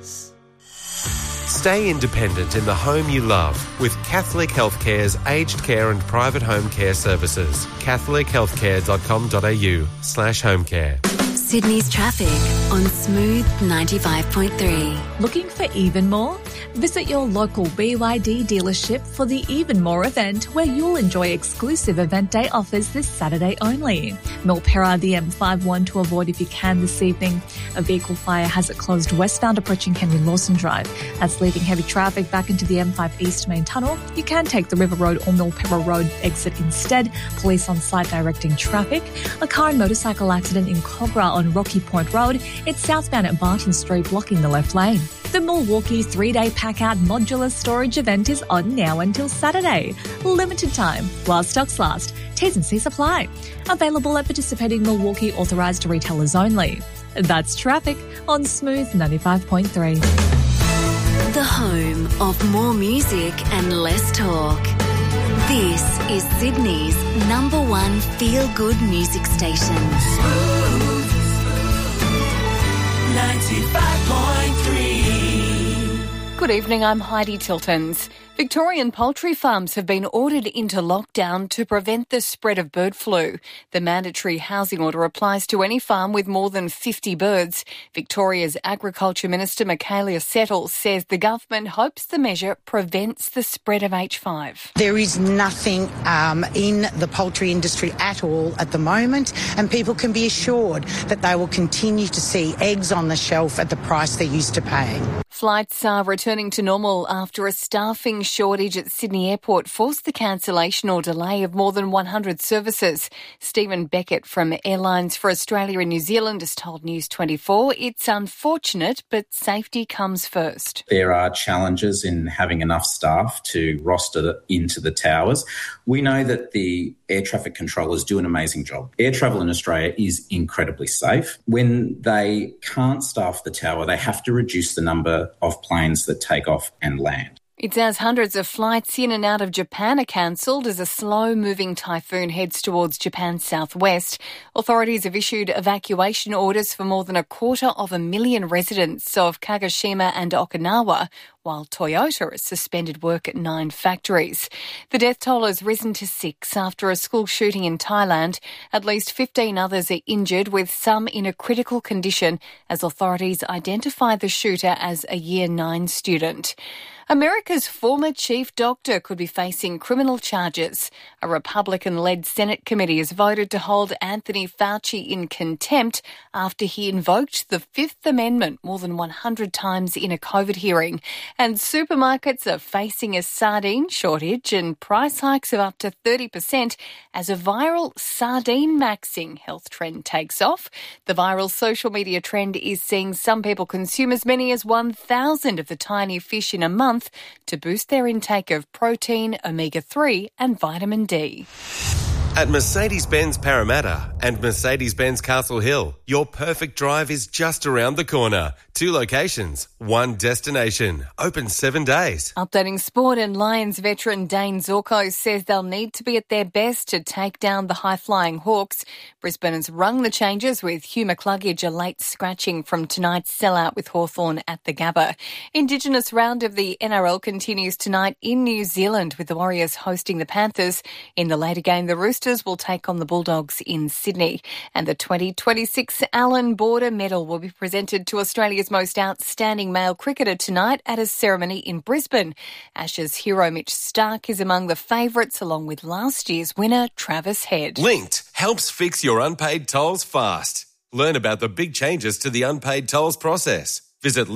Services. Stay independent in the home you love with Catholic Healthcare's aged care and private home care services. catholichealthcare.com.au/homecare. Sydney's traffic on Smooth 95.3. Looking for even more? Visit your local BYD dealership for the Even More event, where you'll enjoy exclusive event day offers this Saturday only. Milperra, the M51 to avoid if you can this evening. A vehicle fire has it closed westbound approaching Henry Lawson Drive. That's leaving heavy traffic back into the M5 East Main Tunnel. You can take the River Road or Milperra Road exit instead. Police on site directing traffic. A car and motorcycle accident in Cogra on Rocky Point Road. It's southbound at Barton Street, blocking the left lane. The Milwaukee 3-day pack-out modular storage event is on now until Saturday. Limited time, while stocks last. T's and C's apply. Available at participating Milwaukee authorised retailers only. That's traffic on Smooth 95.3. The home of more music and less talk. This is Sydney's #1 feel-good music station. Smooth 95.3. Good evening, I'm Heidi Tiltons. Victorian poultry farms have been ordered into lockdown to prevent the spread of bird flu. The mandatory housing order applies to any farm with more than 50 birds. Victoria's Agriculture Minister Michaelia Settle says the government hopes the measure prevents the spread of H5. There is nothing in the poultry industry at all at the moment, and people can be assured that they will continue to see eggs on the shelf at the price they're used to paying. Flights are returning to normal after a staffing shortage at Sydney Airport forced the cancellation or delay of more than 100 services. Stephen Beckett from Airlines for Australia and New Zealand has told News 24 it's unfortunate, but safety comes first. There are challenges in having enough staff to roster into the towers. We know that the air traffic controllers do an amazing job. Air travel in Australia is incredibly safe. When they can't staff the tower, they have to reduce the number of planes that take off and land. It's as hundreds of flights in and out of Japan are cancelled as a slow-moving typhoon heads towards Japan's southwest. Authorities have issued evacuation orders for more than 250,000 residents of Kagoshima and Okinawa, while Toyota has suspended work at 9 factories. The death toll has risen to 6 after a school shooting in Thailand. At least 15 others are injured, with some in a critical condition as authorities identify the shooter as a Year 9 student. America's former chief doctor could be facing criminal charges. A Republican-led Senate committee has voted to hold Anthony Fauci in contempt after he invoked the Fifth Amendment more than 100 times in a COVID hearing. And supermarkets are facing a sardine shortage and price hikes of up to 30% as a viral sardine maxing health trend takes off. The viral social media trend is seeing some people consume as many as 1,000 of the tiny fish in a month to boost their intake of protein, omega-3 and vitamin D. At Mercedes-Benz Parramatta and Mercedes-Benz Castle Hill, your perfect drive is just around the corner. 2 locations, 1 destination, open 7 days. Updating sport, and Lions veteran Dane Zorko says they'll need to be at their best to take down the high-flying Hawks. Brisbane has rung the changes with Hugh McCluggage a late scratching from tonight's sellout with Hawthorn at the Gabba. Indigenous round of the NRL continues tonight in New Zealand with the Warriors hosting the Panthers. In the later game, the Roosters will take on the Bulldogs in Sydney. And the 2026 Allan Border Medal will be presented to Australia's most outstanding male cricketer tonight at a ceremony in Brisbane. Ashes hero Mitch Starc is among the favourites, along with last year's winner Travis Head. Linked helps fix your unpaid tolls fast. Learn about the big changes to the unpaid tolls process. Visit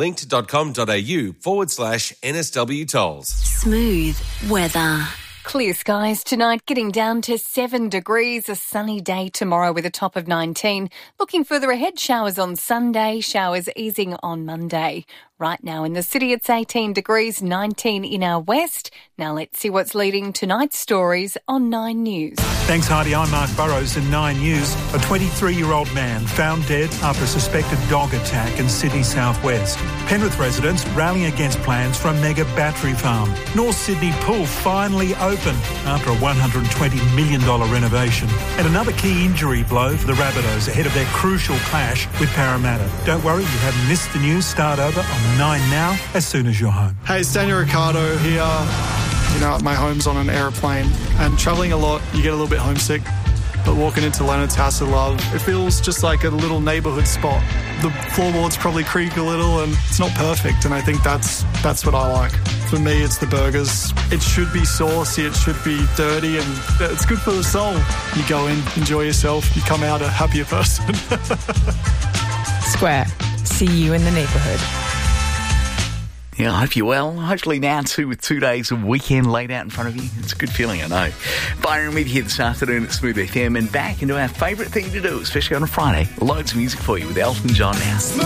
linked.com.au/NSW tolls. Smooth weather. Clear skies tonight, getting down to 7 degrees. A sunny day tomorrow with a top of 19. Looking further ahead, showers on Sunday, showers easing on Monday. Right now in the city, it's 18 degrees, 19 in our west. Now let's see what's leading tonight's stories on 9 News. Thanks, Heidi. I'm Mark Burrows in 9 News. A 23-year-old man found dead after a suspected dog attack in Sydney southwest. Penrith residents rallying against plans for a mega battery farm. North Sydney Pool finally open open after a $120 million renovation. And another key injury blow for the Rabbitohs ahead of their crucial clash with Parramatta. Don't worry, you haven't missed the news. Start over on 9 now, as soon as you're home. Hey, it's Daniel Ricciardo here. You know, my home's on an aeroplane, and travelling a lot, you get a little bit homesick. But walking into Leonard's House of Love, it feels just like a little neighbourhood spot. The floorboards probably creak a little, and it's not perfect, and I think that's what I like. For me, it's the burgers. It should be saucy, it should be dirty, and it's good for the soul. You go in, enjoy yourself, you come out a happier person. Square. See you in the neighbourhood. Yeah, I hope you're well. Hopefully now too, with 2 days of weekend laid out in front of you. It's a good feeling, I know. Byron with you here this afternoon at Smooth FM, and back into our favourite thing to do, especially on a Friday. Loads of music for you with Elton John now.